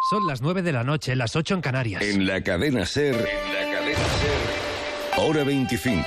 Son las 9 de la noche, las 8 en Canarias. En la cadena SER, Hora 25.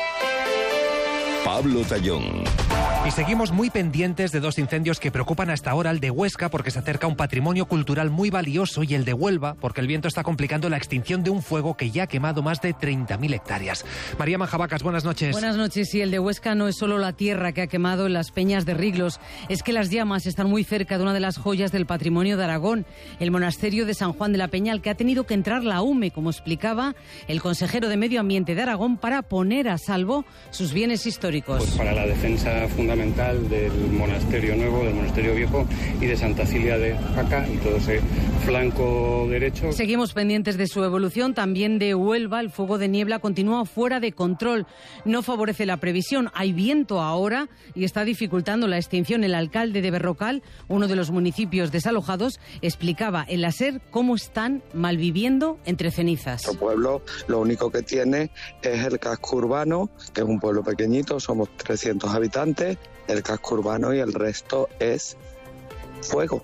Pablo Tallón. Y seguimos muy pendientes de dos incendios que preocupan hasta ahora: el de Huesca, porque se acerca un patrimonio cultural muy valioso, y el de Huelva, porque el viento está complicando la extinción de un fuego que ya ha quemado más de 30.000 hectáreas. María Manjabacas, buenas noches. Buenas noches. Y el de Huesca no es solo la tierra que ha quemado en las peñas de Riglos, es que las llamas están muy cerca de una de las joyas del patrimonio de Aragón, el monasterio de San Juan de la Peña, al que ha tenido que entrar la UME, como explicaba el consejero de Medio Ambiente de Aragón, para poner a salvo sus bienes históricos. Pues para la defensa fundamental del monasterio nuevo, del monasterio viejo y de Santa Cilia de Jaca y todo ese flanco derecho. Seguimos pendientes de su evolución. También de Huelva, el fuego de niebla continúa fuera de control. No favorece la previsión. Hay viento ahora y está dificultando la extinción. El alcalde de Berrocal, uno de los municipios desalojados, explicaba en la SER cómo están malviviendo entre cenizas. Nuestro pueblo lo único que tiene es el casco urbano, que es un pueblo pequeñito, somos 300 habitantes, el casco urbano, y el resto es fuego.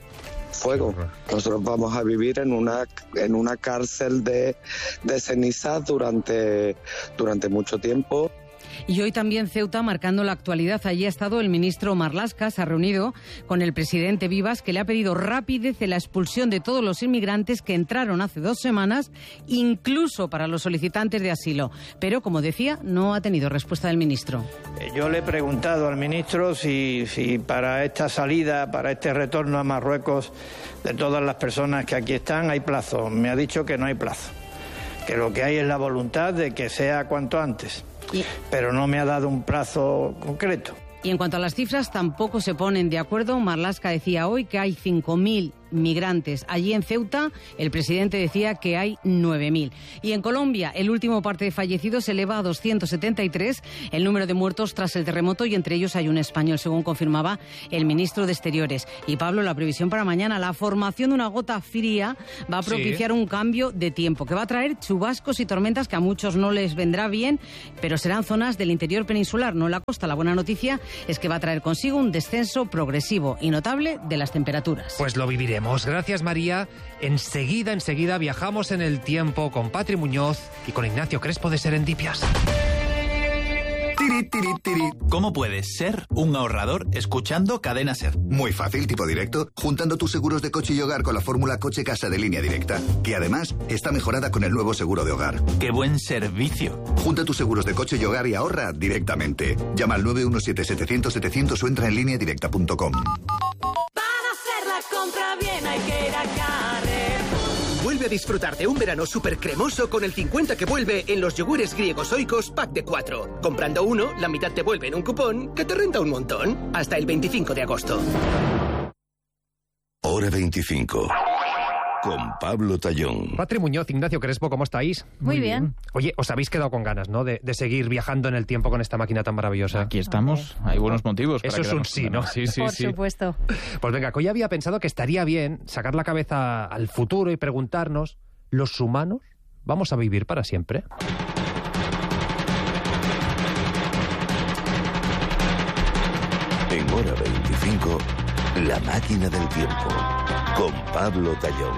Nosotros vamos a vivir en una cárcel de cenizas durante mucho tiempo. Y hoy también Ceuta, marcando la actualidad. Allí ha estado el ministro Marlaska, se ha reunido con el presidente Vivas, que le ha pedido rapidez en la expulsión de todos los inmigrantes que entraron hace 2 semanas, incluso para los solicitantes de asilo. Pero, como decía, no ha tenido respuesta del ministro. Yo le he preguntado al ministro si para esta salida, para este retorno a Marruecos de todas las personas que aquí están, hay plazo. Me ha dicho que no hay plazo, que lo que hay es la voluntad de que sea cuanto antes. Pero no me ha dado un plazo concreto. Y en cuanto a las cifras, tampoco se ponen de acuerdo. Marlaska decía hoy que hay 5.000 migrantes. Allí en Ceuta, el presidente decía que hay 9.000. Y en Colombia, el último parte de fallecidos se eleva a 273 el número de muertos tras el terremoto, y entre ellos hay un español, según confirmaba el ministro de Exteriores. Y Pablo, la previsión para mañana: la formación de una gota fría va a propiciar un cambio de tiempo que va a traer chubascos y tormentas que a muchos no les vendrá bien, pero serán zonas del interior peninsular, no la costa. La buena noticia es que va a traer consigo un descenso progresivo y notable de las temperaturas. Pues lo viviremos. Gracias, María. Enseguida viajamos en el tiempo con Patri Muñoz y con Ignacio Crespo de Serendipias. ¿Cómo puedes ser un ahorrador escuchando Cadena SER? Muy fácil, tipo directo, juntando tus seguros de coche y hogar con la fórmula Coche-Casa de Línea Directa, que además está mejorada con el nuevo seguro de hogar. ¡Qué buen servicio! Junta tus seguros de coche y hogar y ahorra directamente. Llama al 917-700-700 o entra en lineadirecta.com. Compra bien, hay que ir a Carrefour. Vuelve a disfrutar de un verano súper cremoso con el 50 que vuelve en los yogures griegos Oikos pack de 4. Comprando uno, la mitad te vuelve en un cupón que te renta un montón. Hasta el 25 de agosto. Hora 25. Con Pablo Tallón. Patri Muñoz, Ignacio Crespo, ¿cómo estáis? Muy bien. Oye, os habéis quedado con ganas, ¿no?, de seguir viajando en el tiempo con esta máquina tan maravillosa. Aquí estamos, hay buenos motivos para eso es un sí, ¿no? Sí, Por supuesto. Pues venga, que hoy había pensado que estaría bien sacar la cabeza al futuro y preguntarnos: ¿los humanos vamos a vivir para siempre? En Hora 25, la máquina del tiempo, con Pablo Tallón.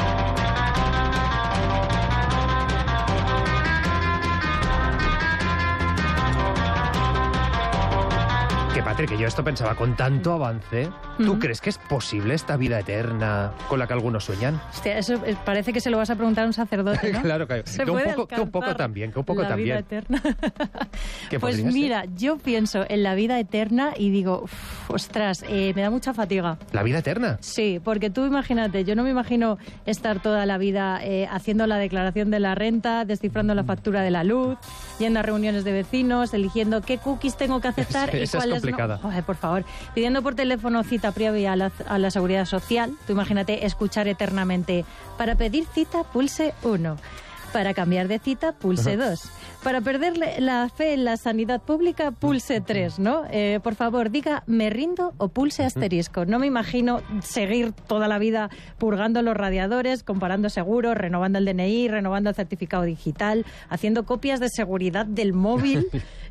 Que Patrick, que yo esto pensaba, con tanto avance, ¿tú crees que es posible esta vida eterna con la que algunos sueñan? Hostia, eso parece que se lo vas a preguntar a un sacerdote, ¿no? Claro, que un poco también. Vida eterna. Pues mira, yo pienso en la vida eterna y digo, ostras, me da mucha fatiga. ¿La vida eterna? Sí, porque tú imagínate, yo no me imagino estar toda la vida haciendo la declaración de la renta, descifrando la factura de la luz, yendo a reuniones de vecinos, eligiendo qué cookies tengo que aceptar y cuáles no. Joder, por favor, pidiendo por teléfono cita previa a la Seguridad Social. Tú imagínate escuchar eternamente: para pedir cita pulse 1. Para cambiar de cita, pulse 2. Para perderle la fe en la sanidad pública, pulse 3, ¿no? Por favor, diga me rindo o pulse asterisco. No me imagino seguir toda la vida purgando los radiadores, comparando seguros, renovando el DNI, renovando el certificado digital, haciendo copias de seguridad del móvil,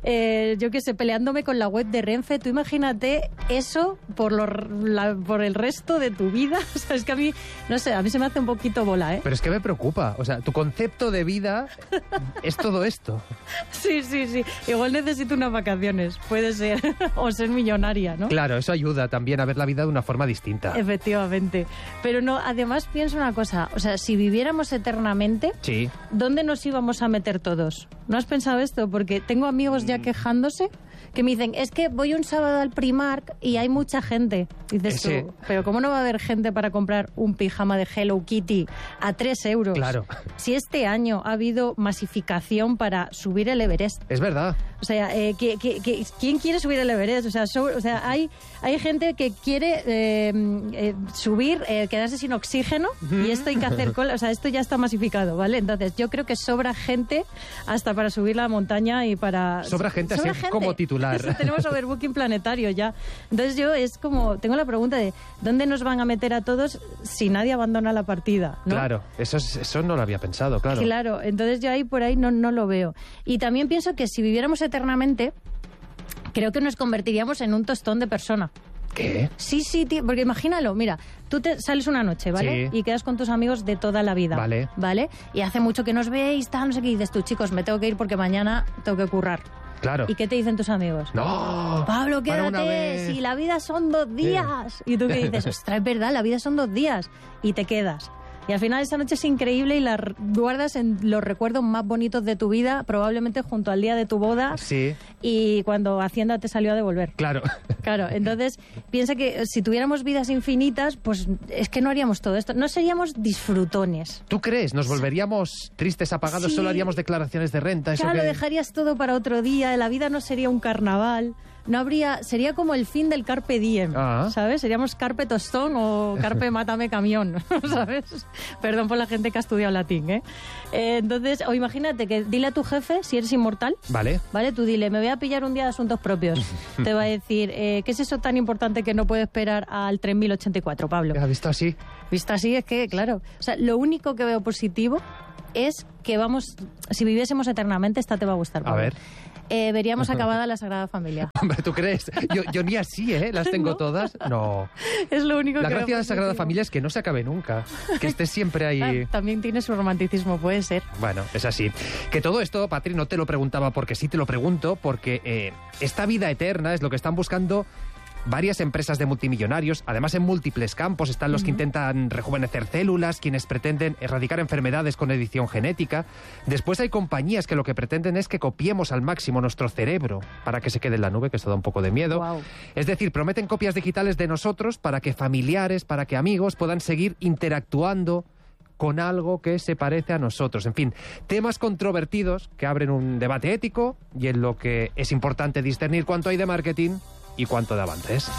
yo qué sé, peleándome con la web de Renfe. Tú imagínate eso por el resto de tu vida. O sea, es que a mí, no sé, a mí se me hace un poquito bola, ¿eh? Pero es que me preocupa. O sea, tu concepto de vida es todo esto. Sí. Igual necesito unas vacaciones, puede ser. O ser millonaria, ¿no? Claro, eso ayuda también a ver la vida de una forma distinta. Efectivamente. Pero no, además pienso una cosa. O sea, si viviéramos eternamente, sí, ¿dónde nos íbamos a meter todos? ¿No has pensado esto? Porque tengo amigos ya quejándose que me dicen, es que voy un sábado al Primark y hay mucha gente. Y dices tú, pero ¿cómo no va a haber gente para comprar un pijama de Hello Kitty a 3 euros? Claro. Si este año ha habido masificación para subir el Everest. Es verdad. O sea, ¿quién quiere subir el Everest? O sea, hay gente que quiere subir, quedarse sin oxígeno, y esto hay que hacer cola. O sea, esto ya está masificado, ¿vale? Entonces, yo creo que sobra gente hasta para subir la montaña y para... Sobra gente así como titular. Tenemos overbooking planetario ya. Entonces yo tengo la pregunta de ¿dónde nos van a meter a todos si nadie abandona la partida? ¿No? Claro, eso no lo había pensado, claro. Claro, entonces yo ahí por ahí no lo veo. Y también pienso que si viviéramos eternamente, creo que nos convertiríamos en un tostón de persona. ¿Qué? Sí, tío, porque imagínalo, mira, tú te sales una noche, ¿vale? Sí. Y quedas con tus amigos de toda la vida. Vale. Y hace mucho que nos veis, tal, no sé qué, y dices tú, chicos, me tengo que ir porque mañana tengo que currar. Claro. ¿Y qué te dicen tus amigos? No, Pablo, quédate, si la vida son 2 días. Y tú qué dices, ostras, es verdad, la vida son 2 días. Y te quedas. Y al final esa noche es increíble y la guardas en los recuerdos más bonitos de tu vida, probablemente junto al día de tu boda. Sí. Y cuando Hacienda te salió a devolver. Claro. Claro, entonces piensa que si tuviéramos vidas infinitas, pues es que no haríamos todo esto. No seríamos disfrutones. ¿Tú crees? ¿Nos volveríamos tristes, apagados? Sí. Solo haríamos declaraciones de renta. Claro, ¿eso qué? dejarías todo para otro día. La vida no sería un carnaval. No habría, sería como el fin del carpe diem, ¿sabes? Seríamos carpe tostón o carpe mátame camión, ¿sabes? Perdón por la gente que ha estudiado latín, ¿eh? Entonces, o imagínate que dile a tu jefe, si eres inmortal, vale, tú dile, me voy a pillar un día de asuntos propios. Te va a decir, ¿qué es eso tan importante que no puedo esperar al 3084, Pablo? ¿Has visto así? Visto así es que, claro, o sea, lo único que veo positivo es que si viviésemos eternamente, esta te va a gustar, Pablo. A ver. Veríamos acabada la Sagrada Familia. Hombre, ¿tú crees? Yo ni así, ¿eh? Las tengo todas. No. Es lo único la que... gracia de la Sagrada Familia es que no se acabe nunca. Que estés siempre ahí... También tiene su romanticismo, puede ser. Bueno, es así. Que todo esto, Patri, no te lo preguntaba porque sí te lo pregunto, porque esta vida eterna es lo que están buscando varias empresas de multimillonarios. Además, en múltiples campos están los que intentan rejuvenecer células, quienes pretenden erradicar enfermedades con edición genética. Después hay compañías que lo que pretenden es que copiemos al máximo nuestro cerebro para que se quede en la nube, que esto da un poco de miedo. Wow. Es decir, prometen copias digitales de nosotros para que familiares, para que amigos puedan seguir interactuando con algo que se parece a nosotros. En fin, temas controvertidos que abren un debate ético y en lo que es importante discernir cuánto hay de marketing y cuánto de avances.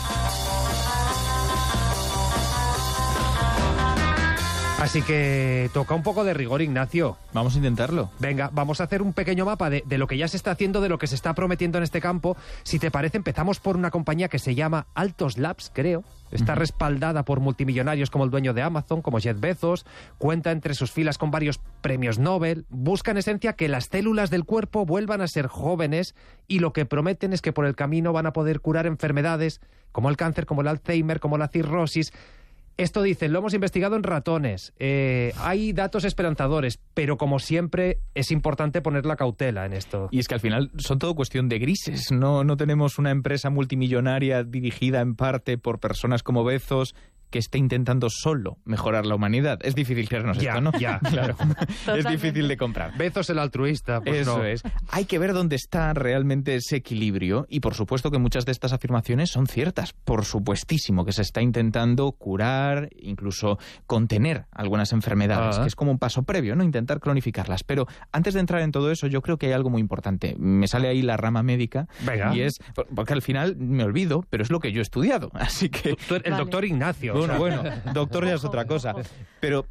Así que toca un poco de rigor, Ignacio. Vamos a intentarlo. Venga, vamos a hacer un pequeño mapa de lo que ya se está haciendo, de lo que se está prometiendo en este campo. Si te parece, empezamos por una compañía que se llama Altos Labs, creo. Está respaldada por multimillonarios como el dueño de Amazon, como Jeff Bezos. Cuenta entre sus filas con varios premios Nobel. Busca en esencia que las células del cuerpo vuelvan a ser jóvenes y lo que prometen es que por el camino van a poder curar enfermedades como el cáncer, como el Alzheimer, como la cirrosis. Esto dicen, lo hemos investigado en ratones. Hay datos esperanzadores, pero como siempre es importante poner la cautela en esto. Y es que al final son todo cuestión de grises. No tenemos una empresa multimillonaria dirigida en parte por personas como Bezos que esté intentando solo mejorar la humanidad. Es difícil creernos esto, ¿no? Ya, claro. Es difícil de comprar. Bezos el altruista, pues eso no. Es. Hay que ver dónde está realmente ese equilibrio y por supuesto que muchas de estas afirmaciones son ciertas. Por supuestísimo que se está intentando curar, incluso contener algunas enfermedades, que es como un paso previo, ¿no? Intentar cronificarlas. Pero antes de entrar en todo eso, yo creo que hay algo muy importante. Me sale ahí la rama médica. Venga. Y es, porque al final me olvido, pero es lo que yo he estudiado. Así que... El doctor Ignacio. Bueno, doctor ya es otra cosa. Pero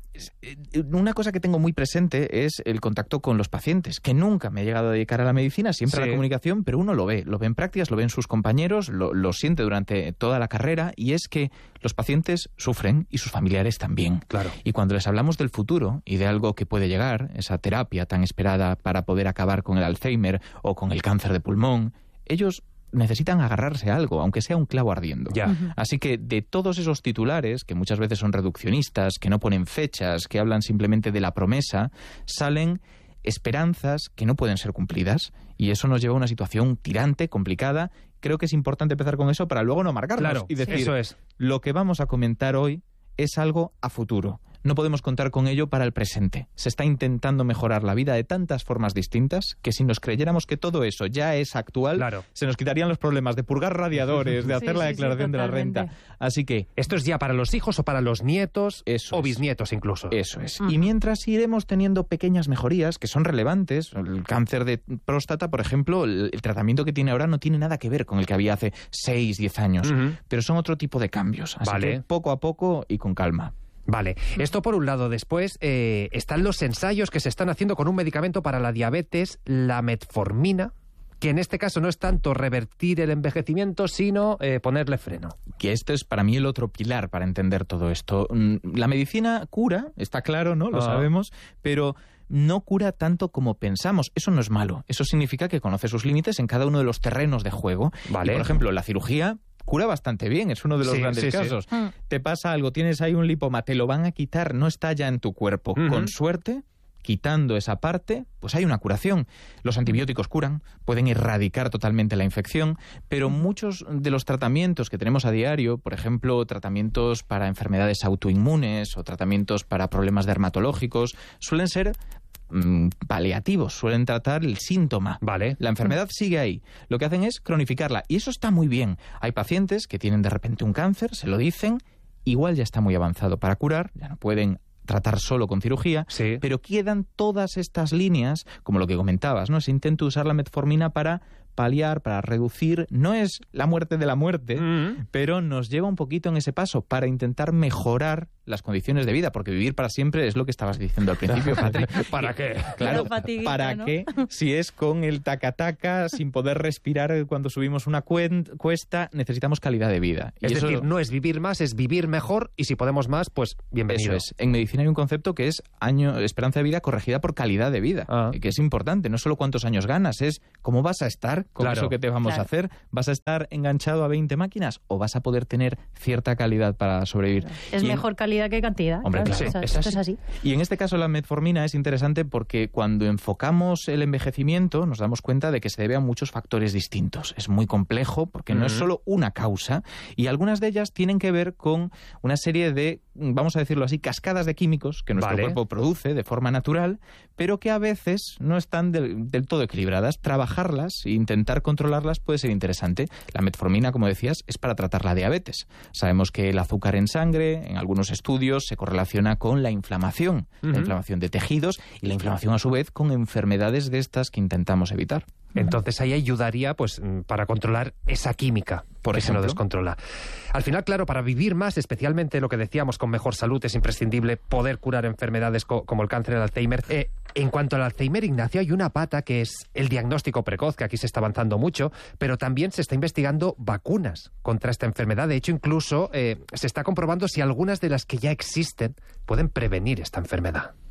una cosa que tengo muy presente es el contacto con los pacientes, que nunca me he llegado a dedicar a la medicina, siempre a la comunicación, pero uno lo ve en prácticas, lo ve en sus compañeros, lo siente durante toda la carrera, y es que los pacientes sufren y sus familiares también. Claro. Y cuando les hablamos del futuro y de algo que puede llegar, esa terapia tan esperada para poder acabar con el Alzheimer o con el cáncer de pulmón, ellos necesitan agarrarse a algo, aunque sea un clavo ardiendo. Ya. Así que de todos esos titulares, que muchas veces son reduccionistas, que no ponen fechas, que hablan simplemente de la promesa, salen esperanzas que no pueden ser cumplidas, y eso nos lleva a una situación tirante, complicada. Creo que es importante empezar con eso para luego no amargarnos y decir, eso es. Lo que vamos a comentar hoy es algo a futuro. No podemos contar con ello para el presente. Se está intentando mejorar la vida de tantas formas distintas que si nos creyéramos que todo eso ya es actual, se nos quitarían los problemas de purgar radiadores, de hacer la declaración de la renta. Así que... ¿Esto es ya para los hijos o para los nietos o bisnietos incluso? Eso es. Y mientras iremos teniendo pequeñas mejorías que son relevantes, el cáncer de próstata, por ejemplo, el tratamiento que tiene ahora no tiene nada que ver con el que había hace 6, 10 años, pero son otro tipo de cambios. Así que poco a poco y con calma. Vale, esto por un lado. Después están los ensayos que se están haciendo con un medicamento para la diabetes, la metformina, que en este caso no es tanto revertir el envejecimiento, sino ponerle freno. Que este es para mí el otro pilar para entender todo esto. La medicina cura, está claro, ¿no? Lo sabemos, pero no cura tanto como pensamos. Eso no es malo. Eso significa que conoce sus límites en cada uno de los terrenos de juego. Vale. Y, por ejemplo, la cirugía cura bastante bien, es uno de los grandes casos. Sí. Te pasa algo, tienes ahí un lipoma, te lo van a quitar, no está ya en tu cuerpo. Con suerte, quitando esa parte, pues hay una curación. Los antibióticos curan, pueden erradicar totalmente la infección, pero muchos de los tratamientos que tenemos a diario, por ejemplo, tratamientos para enfermedades autoinmunes o tratamientos para problemas dermatológicos, suelen ser paliativos, suelen tratar el síntoma. Vale. La enfermedad sigue ahí. Lo que hacen es cronificarla, y eso está muy bien. Hay pacientes que tienen de repente un cáncer, se lo dicen, igual ya está muy avanzado para curar, ya no pueden tratar solo con cirugía, pero quedan todas estas líneas, como lo que comentabas, ¿no? Se intenta usar la metformina para paliar, para reducir, no es la muerte de la muerte, pero nos lleva un poquito en ese paso para intentar mejorar las condiciones de vida, porque vivir para siempre es lo que estabas diciendo al principio, Patrick. ¿Para qué? Claro, ¿para qué? Si es con el taca-taca, sin poder respirar cuando subimos una cuesta, necesitamos calidad de vida. Es decir, no es vivir más, es vivir mejor, y si podemos más, pues bienvenido. Eso es. En medicina hay un concepto que es esperanza de vida corregida por calidad de vida, que es importante. No solo cuántos años ganas, es cómo vas a estar con eso que te vamos a hacer. ¿Vas a estar enganchado a 20 máquinas o vas a poder tener cierta calidad para sobrevivir? Es mejor calidad que cantidad. Hombre, claro. Eso es así. Y en este caso la metformina es interesante porque cuando enfocamos el envejecimiento nos damos cuenta de que se debe a muchos factores distintos. Es muy complejo porque no es solo una causa, y algunas de ellas tienen que ver con una serie de, vamos a decirlo así, cascadas de químicos que nuestro cuerpo produce de forma natural, pero que a veces no están del todo equilibradas. Trabajarlas e intentar controlarlas puede ser interesante. La metformina, como decías, es para tratar la diabetes. Sabemos que el azúcar en sangre, en algunos estudios, se correlaciona con la inflamación de tejidos, y la inflamación a su vez con enfermedades de estas que intentamos evitar. Entonces ahí ayudaría pues para controlar esa química, porque se lo descontrola. Al final, claro, para vivir más, especialmente lo que decíamos con mejor salud, es imprescindible poder curar enfermedades como el cáncer, el Alzheimer. En cuanto al Alzheimer, Ignacio, hay una pata que es el diagnóstico precoz, que aquí se está avanzando mucho, pero también se está investigando vacunas contra esta enfermedad. De hecho, incluso se está comprobando si algunas de las que ya existen pueden prevenir esta enfermedad.